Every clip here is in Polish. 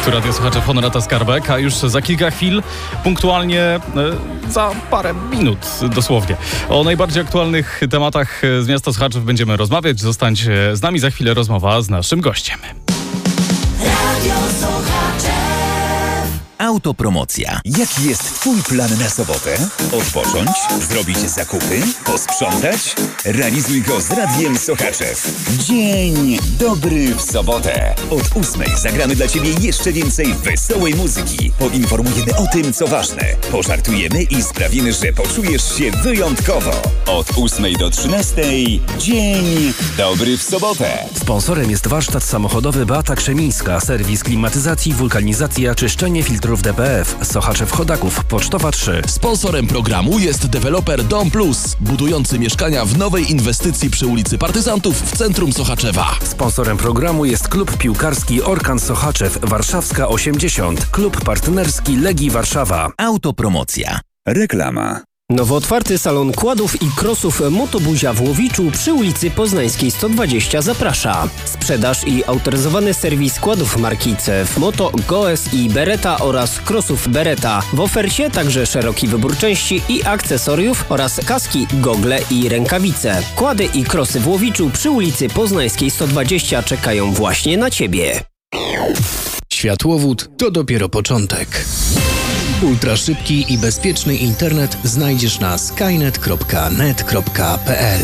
Tu Radio Słuchacze, Honorata Skarbek, a już za kilka chwil, punktualnie za parę minut dosłownie, o najbardziej aktualnych tematach z miasta Sochaczew będziemy rozmawiać. Zostańcie z nami, za chwilę rozmowa z naszym gościem. Radio Sochaczew. Autopromocja. Jaki jest Twój plan na sobotę? Odpocząć? Zrobić zakupy? Posprzątać? Realizuj go z Radiem Sochaczew. Dzień dobry w sobotę. Od 8 zagramy dla Ciebie jeszcze więcej wesołej muzyki. Poinformujemy o tym, co ważne. Pożartujemy i sprawimy, że poczujesz się wyjątkowo. Od 8 do 13 Dzień dobry w sobotę. Sponsorem jest warsztat samochodowy Beata Krzemińska, serwis klimatyzacji, wulkanizacja, czyszczenie filtrów DPF, Sochaczew Chodaków, Pocztowa 3. Sponsorem programu jest deweloper Dom Plus, budujący mieszkania w nowej inwestycji przy ulicy Partyzantów w centrum Sochaczewa. Sponsorem programu jest klub piłkarski Orkan Sochaczew, Warszawska 80, klub partnerski Legii Warszawa. Autopromocja. Reklama. Nowo otwarty salon kładów i krosów Motobuzia w Łowiczu przy ulicy Poznańskiej 120 zaprasza. Sprzedaż i autoryzowany serwis kładów marki CF Moto, Goes i Beretta oraz krosów Beretta. W ofercie także szeroki wybór części i akcesoriów oraz kaski, gogle i rękawice. Kłady i krosy w Łowiczu przy ulicy Poznańskiej 120 czekają właśnie na Ciebie. Światłowód to dopiero początek. Ultraszybki i bezpieczny internet znajdziesz na skynet.net.pl.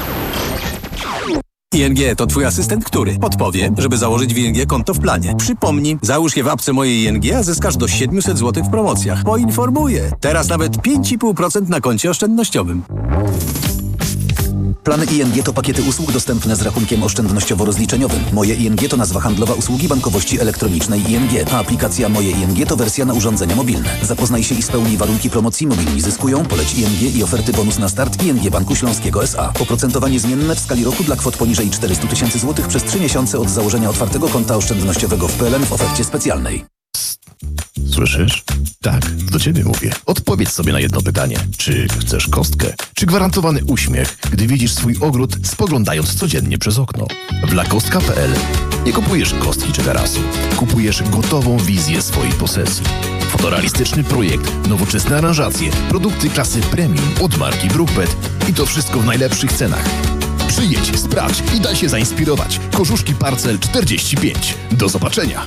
ING to Twój asystent, który podpowie, żeby założyć w ING konto w planie. Przypomni, załóż je w apce mojej ING, a zyskasz do 700 zł w promocjach. Poinformuję. Teraz nawet 5,5% na koncie oszczędnościowym. Plany ING to pakiety usług dostępne z rachunkiem oszczędnościowo-rozliczeniowym. Moje ING to nazwa handlowa usługi bankowości elektronicznej ING, a aplikacja Moje ING to wersja na urządzenia mobilne. Zapoznaj się i spełnij warunki promocji Mobilni Zyskują, poleć ING i oferty bonus na start ING Banku Śląskiego S.A. Oprocentowanie zmienne w skali roku dla kwot poniżej 400 000 zł przez 3 miesiące od założenia otwartego konta oszczędnościowego w PLN w ofercie specjalnej. Słyszysz? Tak, do ciebie mówię. Odpowiedz sobie na jedno pytanie. Czy chcesz kostkę? Czy gwarantowany uśmiech, gdy widzisz swój ogród, spoglądając codziennie przez okno? W lakostka.pl nie kupujesz kostki czy tarasu. Kupujesz gotową wizję swojej posesji. Fotorealistyczny projekt, nowoczesne aranżacje, produkty klasy premium od marki Brookbet i to wszystko w najlepszych cenach. Przyjedź, sprawdź i daj się zainspirować. Korzuszki Parcel 45. Do zobaczenia.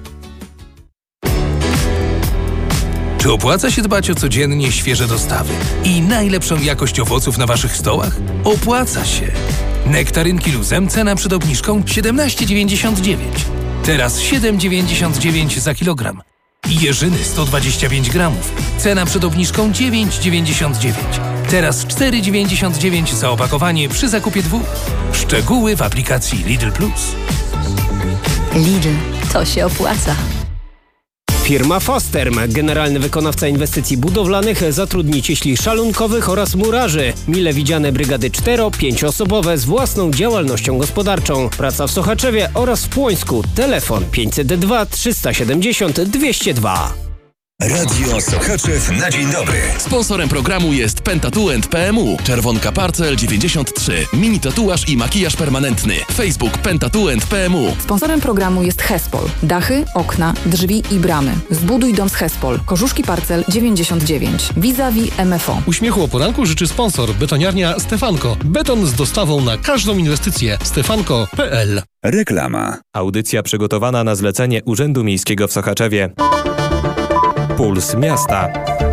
Czy opłaca się dbać o codziennie świeże dostawy i najlepszą jakość owoców na Waszych stołach? Opłaca się! Nektarynki Luzem, cena przed obniżką 17,99. Teraz 7,99 za kilogram. I jeżyny 125 gramów. Cena przed obniżką 9,99. Teraz 4,99 za opakowanie przy zakupie 2. Szczegóły w aplikacji Lidl Plus. Lidl, to się opłaca. Firma Fasterm, generalny wykonawca inwestycji budowlanych, zatrudni cieśli szalunkowych oraz murarzy. Mile widziane brygady 4-5-osobowe z własną działalnością gospodarczą. Praca w Sochaczewie oraz w Płońsku. Telefon 502 370 202. Radio Sochaczew na dzień dobry. Sponsorem programu jest Pentatuent PMU, Czerwonka Parcel 93, mini tatuaż i makijaż permanentny. Facebook Pentatuent PMU. Sponsorem programu jest Hespol. Dachy, okna, drzwi i bramy. Zbuduj dom z Hespol. Korzuszki Parcel 99. Vis-a-vis MFO. Uśmiechu o poranku życzy sponsor betoniarnia Stefanko. Beton z dostawą na każdą inwestycję. Stefanko.pl. Reklama. Audycja przygotowana na zlecenie Urzędu Miejskiego w Sochaczewie. Puls Miasta.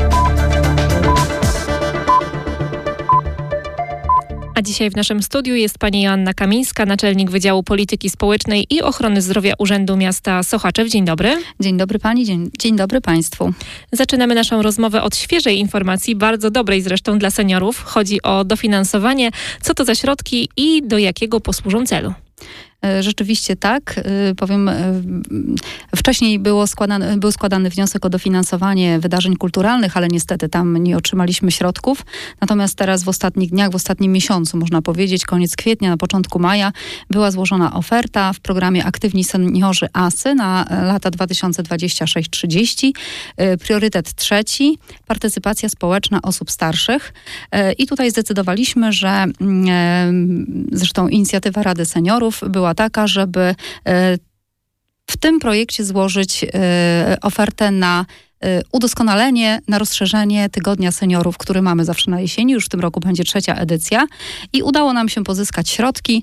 A dzisiaj w naszym studiu jest pani Joanna Kamińska, naczelnik Wydziału Polityki Społecznej i Ochrony Zdrowia Urzędu Miasta Sochaczew. Dzień dobry. Dzień dobry pani, dzień dobry państwu. Zaczynamy naszą rozmowę od świeżej informacji, bardzo dobrej zresztą dla seniorów. Chodzi o dofinansowanie. Co to za środki i do jakiego posłużą celu? Rzeczywiście tak. Powiem, wcześniej był składany wniosek o dofinansowanie wydarzeń kulturalnych, ale niestety tam nie otrzymaliśmy środków. Natomiast teraz w ostatnich dniach, w ostatnim miesiącu, można powiedzieć, koniec kwietnia, na początku maja, była złożona oferta w programie Aktywni Seniorzy ASY na lata 2026-30. Priorytet trzeci, partycypacja społeczna osób starszych. I tutaj zdecydowaliśmy, że zresztą inicjatywa Rady Seniorów była taka, żeby w tym projekcie złożyć ofertę na udoskonalenie, na rozszerzenie Tygodnia Seniorów, który mamy zawsze na jesieni. Już w tym roku będzie 3. edycja i udało nam się pozyskać środki,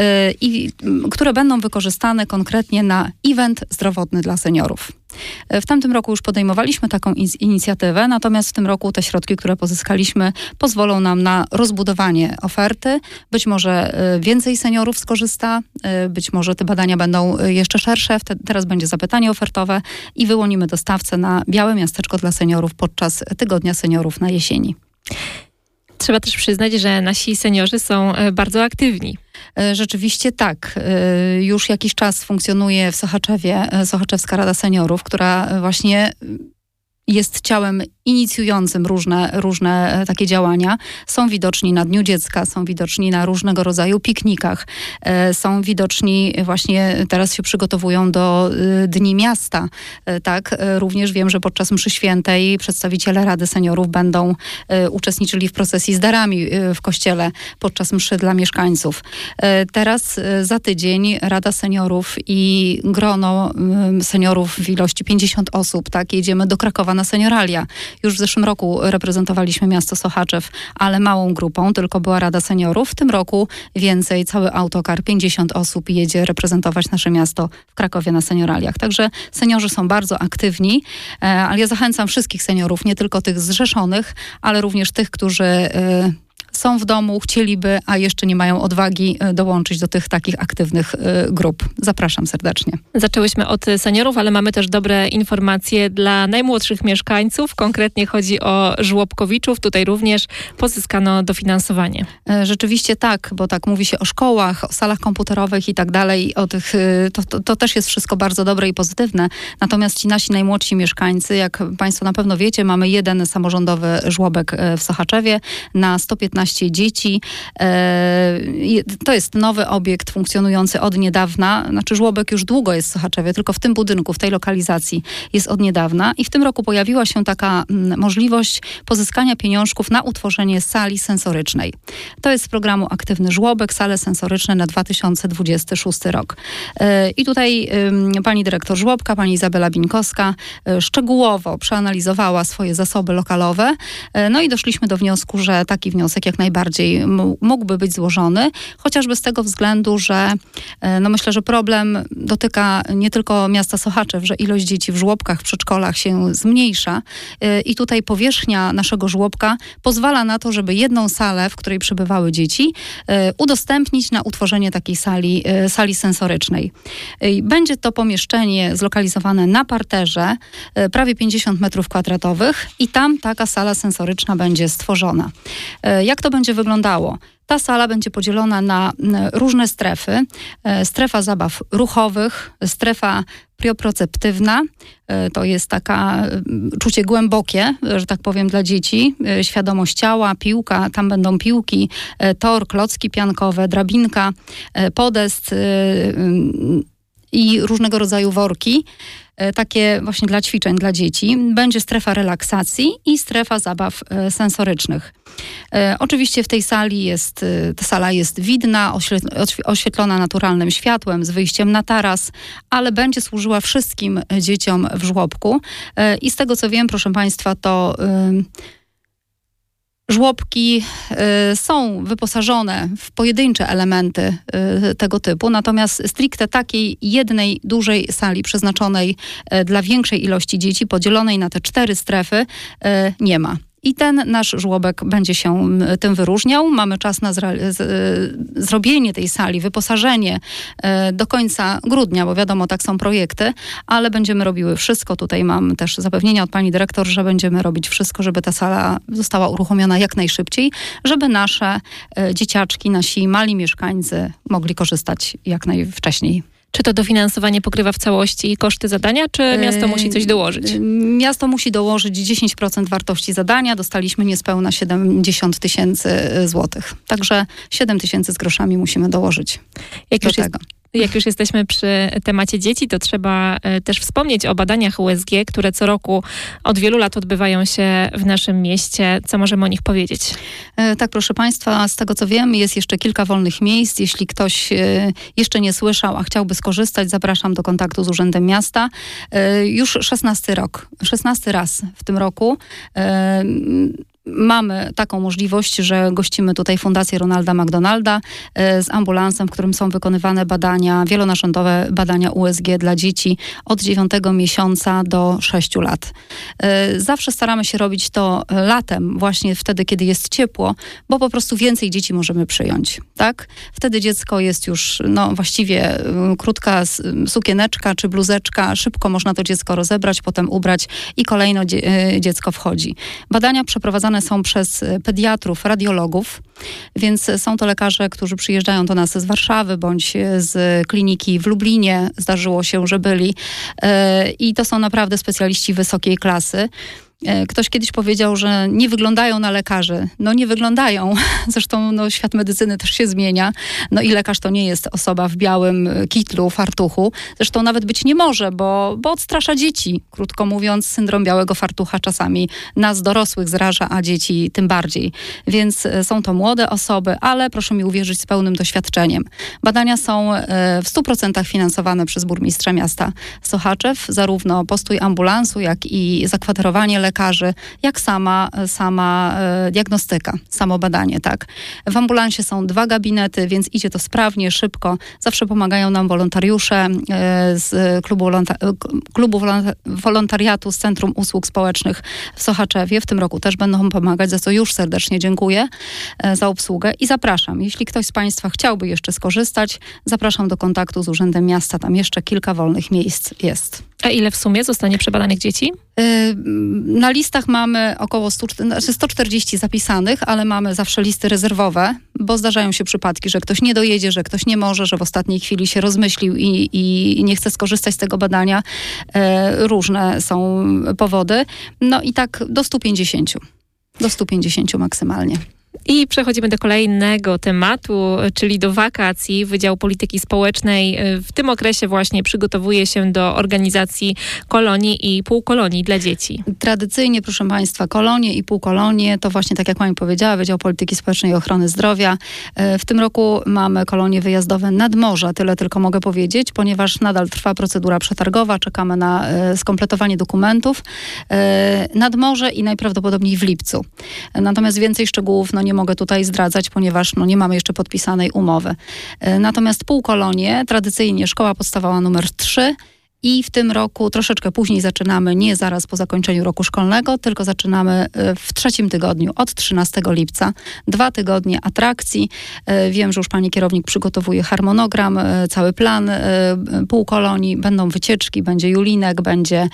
które będą wykorzystane konkretnie na event zdrowotny dla seniorów. W tamtym roku już podejmowaliśmy taką inicjatywę, natomiast w tym roku te środki, które pozyskaliśmy, pozwolą nam na rozbudowanie oferty. Być może więcej seniorów skorzysta, być może te badania będą jeszcze szersze. Teraz będzie zapytanie ofertowe i wyłonimy dostawcę na Białe Miasteczko dla Seniorów podczas Tygodnia Seniorów na jesieni. Trzeba też przyznać, że nasi seniorzy są bardzo aktywni. Rzeczywiście tak. Już jakiś czas funkcjonuje w Sochaczewie Sochaczewska Rada Seniorów, która właśnie jest ciałem inicjującym różne takie działania. Są widoczni na Dniu Dziecka, są widoczni na różnego rodzaju piknikach, są widoczni właśnie, teraz się przygotowują do Dni Miasta. Tak, również wiem, że podczas mszy świętej przedstawiciele Rady Seniorów będą uczestniczyli w procesji z darami w kościele podczas mszy dla mieszkańców. Teraz za tydzień Rada Seniorów i grono seniorów w ilości 50 osób, tak, jedziemy do Krakowa na senioralia. Już w zeszłym roku reprezentowaliśmy miasto Sochaczew, ale małą grupą, tylko była Rada Seniorów. W tym roku więcej, cały autokar, 50 osób jedzie reprezentować nasze miasto w Krakowie na senioraliach. Także seniorzy są bardzo aktywni, ale ja zachęcam wszystkich seniorów, nie tylko tych zrzeszonych, ale również tych, którzy są w domu, chcieliby, a jeszcze nie mają odwagi dołączyć do tych takich aktywnych grup. Zapraszam serdecznie. Zaczęłyśmy od seniorów, ale mamy też dobre informacje dla najmłodszych mieszkańców. Konkretnie chodzi o żłobkowiczów. Tutaj również pozyskano dofinansowanie. Rzeczywiście tak, bo tak mówi się o szkołach, o salach komputerowych i tak dalej. To też jest wszystko bardzo dobre i pozytywne. Natomiast ci nasi najmłodsi mieszkańcy, jak Państwo na pewno wiecie, mamy jeden samorządowy żłobek w Sochaczewie na 115 dzieci. To jest nowy obiekt funkcjonujący od niedawna. Znaczy żłobek już długo jest w Sochaczewie, tylko w tym budynku, w tej lokalizacji jest od niedawna. I w tym roku pojawiła się taka możliwość pozyskania pieniążków na utworzenie sali sensorycznej. To jest z programu Aktywny Żłobek, sale sensoryczne na 2026 rok. I tutaj pani dyrektor żłobka, pani Izabela Bińkowska szczegółowo przeanalizowała swoje zasoby lokalowe. No i doszliśmy do wniosku, że taki wniosek jak najbardziej mógłby być złożony, chociażby z tego względu, że myślę, że problem dotyka nie tylko miasta Sochaczew, że ilość dzieci w żłobkach, w przedszkolach się zmniejsza i tutaj powierzchnia naszego żłobka pozwala na to, żeby jedną salę, w której przebywały dzieci, udostępnić na utworzenie takiej sali sensorycznej. Będzie to pomieszczenie zlokalizowane na parterze, prawie 50 metrów kwadratowych i tam taka sala sensoryczna będzie stworzona. Jak to będzie wyglądało? Ta sala będzie podzielona na różne strefy. Strefa zabaw ruchowych, strefa prioproceptywna, to jest taka czucie głębokie, że tak powiem, dla dzieci. Świadomość ciała, piłka, tam będą piłki, tor, klocki piankowe, drabinka, podest i różnego rodzaju worki. Takie właśnie dla ćwiczeń dla dzieci. Będzie strefa relaksacji i strefa zabaw sensorycznych. Oczywiście w tej sali ta sala jest widna, oświetlona naturalnym światłem, z wyjściem na taras, ale będzie służyła wszystkim dzieciom w żłobku. I z tego co wiem, proszę Państwa, to żłobki są wyposażone w pojedyncze elementy tego typu, natomiast stricte takiej jednej dużej sali przeznaczonej dla większej ilości dzieci, podzielonej na te 4 strefy, nie ma. I ten nasz żłobek będzie się tym wyróżniał. Mamy czas na zrobienie tej sali, wyposażenie do końca grudnia, bo wiadomo, tak są projekty, ale będziemy robiły wszystko. Tutaj mam też zapewnienia od pani dyrektor, że będziemy robić wszystko, żeby ta sala została uruchomiona jak najszybciej, żeby nasze dzieciaczki, nasi mali mieszkańcy mogli korzystać jak najwcześniej. Czy to dofinansowanie pokrywa w całości koszty zadania, czy miasto musi coś dołożyć? Miasto musi dołożyć 10% wartości zadania. Dostaliśmy niespełna 70 000 złotych. Także 7 000 z groszami musimy dołożyć do tego. Jak już jesteśmy przy temacie dzieci, to trzeba też wspomnieć o badaniach USG, które co roku od wielu lat odbywają się w naszym mieście. Co możemy o nich powiedzieć? Tak, proszę Państwa, z tego co wiem, jest jeszcze kilka wolnych miejsc. Jeśli ktoś jeszcze nie słyszał, a chciałby skorzystać, zapraszam do kontaktu z Urzędem Miasta. Już 16 raz w tym roku. Mamy taką możliwość, że gościmy tutaj Fundację Ronalda McDonalda z ambulansem, w którym są wykonywane badania, wielonarządowe badania USG dla dzieci od 9 miesiąca do 6 lat. Zawsze staramy się robić to latem, właśnie wtedy, kiedy jest ciepło, bo po prostu więcej dzieci możemy przyjąć, tak? Wtedy dziecko jest już, właściwie krótka sukieneczka czy bluzeczka, szybko można to dziecko rozebrać, potem ubrać i kolejno dziecko wchodzi. Badania przeprowadzane są przez pediatrów, radiologów, więc są to lekarze, którzy przyjeżdżają do nas z Warszawy bądź z kliniki w Lublinie. Zdarzyło się, że byli. I to są naprawdę specjaliści wysokiej klasy. Ktoś kiedyś powiedział, że nie wyglądają na lekarzy. Nie wyglądają. Zresztą świat medycyny też się zmienia. I lekarz to nie jest osoba w białym kitlu, fartuchu. Zresztą nawet być nie może, bo odstrasza dzieci. Krótko mówiąc, syndrom białego fartucha czasami nas dorosłych zraża, a dzieci tym bardziej. Więc są to młode osoby, ale proszę mi uwierzyć, z pełnym doświadczeniem. Badania są w 100% finansowane przez burmistrza miasta Sochaczew. Zarówno postój ambulansu, jak i zakwaterowanie lekarzy, jak sama diagnostyka, samo badanie, tak. W ambulansie są 2 gabinety, więc idzie to sprawnie, szybko. Zawsze pomagają nam wolontariusze z klubu wolontariatu z Centrum Usług Społecznych w Sochaczewie. W tym roku też będą pomagać, za co już serdecznie dziękuję za obsługę i zapraszam. Jeśli ktoś z Państwa chciałby jeszcze skorzystać, zapraszam do kontaktu z Urzędem Miasta. Tam jeszcze kilka wolnych miejsc jest. A ile w sumie zostanie przebadanych dzieci? Na listach mamy około 140 zapisanych, ale mamy zawsze listy rezerwowe, bo zdarzają się przypadki, że ktoś nie dojedzie, że ktoś nie może, że w ostatniej chwili się rozmyślił i nie chce skorzystać z tego badania. Różne są powody. I tak do 150. Do 150 maksymalnie. I przechodzimy do kolejnego tematu, czyli do wakacji. Wydział Polityki Społecznej w tym okresie właśnie przygotowuje się do organizacji kolonii i półkolonii dla dzieci. Tradycyjnie, proszę Państwa, kolonie i półkolonie to właśnie, tak jak Pani powiedziała, Wydział Polityki Społecznej i Ochrony Zdrowia. W tym roku mamy kolonie wyjazdowe nad morze, tyle tylko mogę powiedzieć, ponieważ nadal trwa procedura przetargowa, czekamy na skompletowanie dokumentów nad morze i najprawdopodobniej w lipcu. Natomiast więcej szczegółów nie mogę tutaj zdradzać, ponieważ nie mamy jeszcze podpisanej umowy. Natomiast półkolonie, tradycyjnie szkoła podstawowa numer 3 i w tym roku troszeczkę później zaczynamy, nie zaraz po zakończeniu roku szkolnego, tylko zaczynamy w 3. tygodniu, od 13 lipca. 2 tygodnie atrakcji. Wiem, że już pani kierownik przygotowuje harmonogram, cały plan półkolonii. Będą wycieczki, będzie Julinek, będzie...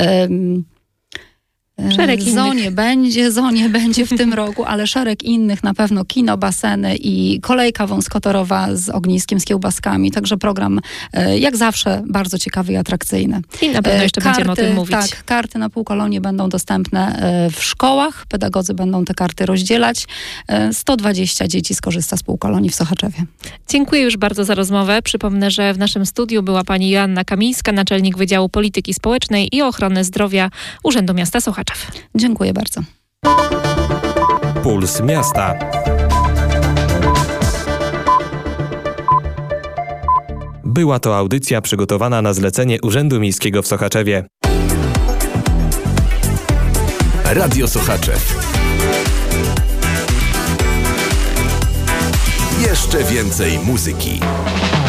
Szereg Zonie będzie w tym roku, ale szereg innych, na pewno kino, baseny i kolejka wąskotorowa z ogniskiem, z kiełbaskami. Także program, jak zawsze, bardzo ciekawy i atrakcyjny. I na pewno jeszcze będziemy o tym mówić. Tak, karty na półkolonie będą dostępne w szkołach. Pedagodzy będą te karty rozdzielać. 120 dzieci skorzysta z półkolonii w Sochaczewie. Dziękuję już bardzo za rozmowę. Przypomnę, że w naszym studiu była pani Joanna Kamińska, naczelnik Wydziału Polityki Społecznej i Ochrony Zdrowia Urzędu Miasta Sochaczew. Dziękuję bardzo. Puls Miasta. Była to audycja przygotowana na zlecenie Urzędu Miejskiego w Sochaczewie. Radio Sochaczew. Jeszcze więcej muzyki.